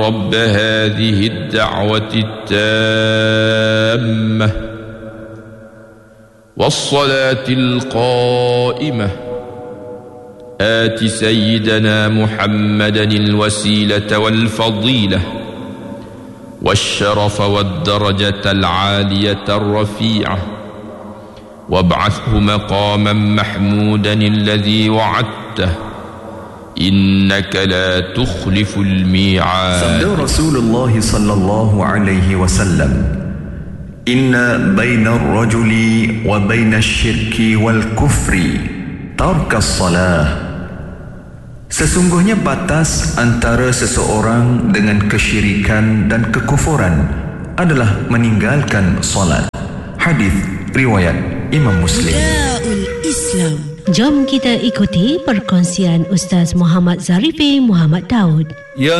رب هذه الدعوة التامة والصلاة القائمة آت سيدنا محمدا الوسيلة والفضيلة والشرف والدرجة العالية الرفيعة وابعثه مقاما محمودا الذي وعدته إنك لا تخلف الميعاد. Sabda Rasulullah sallallahu alaihi wasallam, Inna baina ar-rajuli wa baina asy-syirki wal kufri tarkas salah. Sesungguhnya batas antara seseorang dengan kesyirikan dan kekufuran adalah meninggalkan salat. Hadis riwayat Imam Muslim. Islam. Jom kita ikuti perkongsian Ustaz Muhammad Zarifi Muhammad Daud. Ya